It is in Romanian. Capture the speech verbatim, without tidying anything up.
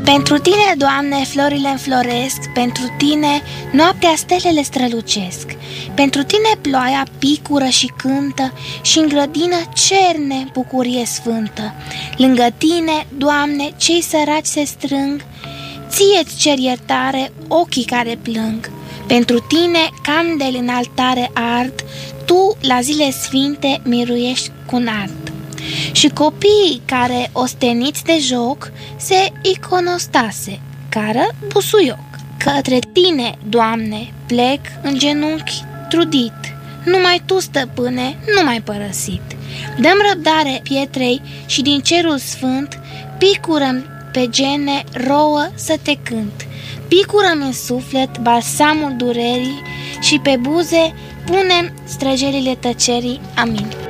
Pentru Tine, Doamne, florile înfloresc, pentru Tine noaptea stelele strălucesc, pentru Tine ploaia picură și cântă și în grădină cerne bucurie sfântă. Lângă Tine, Doamne, cei săraci se strâng, Ție-ți cer iertare ochii care plâng. Pentru Tine candele în altare ard, Tu la zile sfinte miruiești cu nard. Și copiii care, osteniți de joc, se iconostase, cară busuioc. Către Tine, Doamne, plec în genunchi trudit, numai Tu, Stăpâne, nu m-ai părăsit. Dăm răbdare pietrei și din cerul sfânt, picură-mi pe gene rouă să Te cânt. Picură-mi în suflet balsamul durerii și pe buze punem străjelile tăcerii. Amin.